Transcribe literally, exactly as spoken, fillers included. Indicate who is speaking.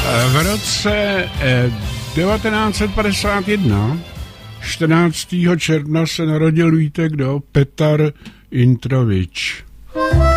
Speaker 1: V roce devatenáct set padesát jedna, čtrnáctého června se narodil, víte kdo? Petar Introvič.